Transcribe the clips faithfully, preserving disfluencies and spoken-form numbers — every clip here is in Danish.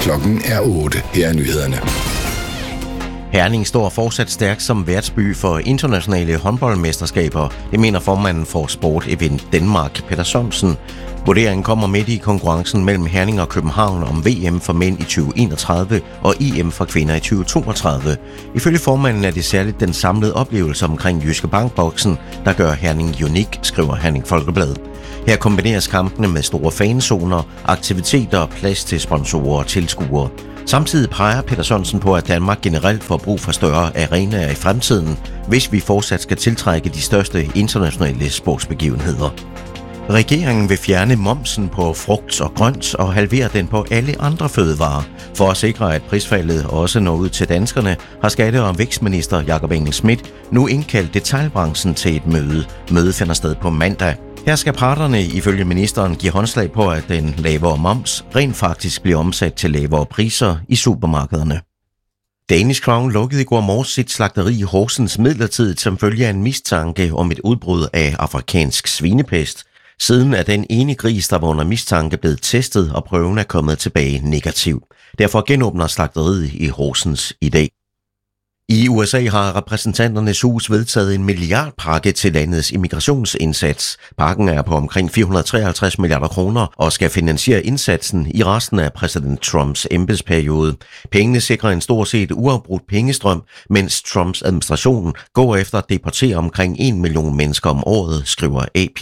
Klokken er otte. Her er nyhederne. Herning står fortsat stærkt som værtsby for internationale håndboldmesterskaber. Det mener formanden for Sport Event Danmark, Peter Sørensen. Vurderingen kommer midt i konkurrencen mellem Herning og København om V M for mænd i tyve enogtredive og E M for kvinder i tyve toogtredive. Ifølge formanden er det særligt den samlede oplevelse omkring Jyske Bank-boksen, der gør Herning unik, skriver Herning Folkeblad. Her kombineres kampene med store fanzoner, aktiviteter og plads til sponsorer og tilskuere. Samtidig peger Peter Sørensen på, at Danmark generelt får brug for større arenaer i fremtiden, hvis vi fortsat skal tiltrække de største internationale sportsbegivenheder. Regeringen vil fjerne momsen på frugt og grønt og halvere den på alle andre fødevarer. For at sikre, at prisfaldet også når ud til danskerne, har skatte- og vækstminister Jakob Engel-Schmidt nu indkaldt detailbranchen til et møde. Mødet finder sted på mandag. Her skal parterne ifølge ministeren give håndslag på, at den lavere moms rent faktisk bliver omsat til lavere priser i supermarkederne. Danish Crown lukkede i går morges sit slagteri i Horsens midlertidigt som følge af en mistanke om et udbrud af afrikansk svinepest. Siden er den ene gris, der var under mistanke, blevet testet, og prøven er kommet tilbage negativ. Derfor genåbner slagteriet i Horsens i dag. I U S A har repræsentanternes hus vedtaget en milliardpakke til landets immigrationsindsats. Pakken er på omkring fire hundrede og treoghalvtreds milliarder kroner og skal finansiere indsatsen i resten af præsident Trumps embedsperiode. Pengene sikrer en stort set uafbrudt pengestrøm, mens Trumps administration går efter at deportere omkring en million mennesker om året, skriver A P.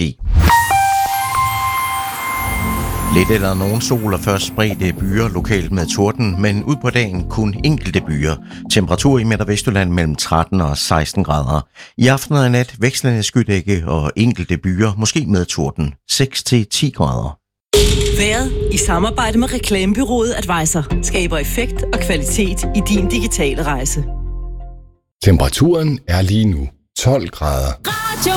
Lidt eller nogen sol og først spredte byer lokalt med torden, men ud på dagen kun enkelte byer. Temperatur i Midt- og Vestjylland mellem tretten og seksten grader. I aften og nat vekslende skydække og enkelte byer, måske med torden, seks til ti grader. Vejret i samarbejde med reklamebureauet Advisor skaber effekt og kvalitet i din digitale rejse. Temperaturen er lige nu tolv grader.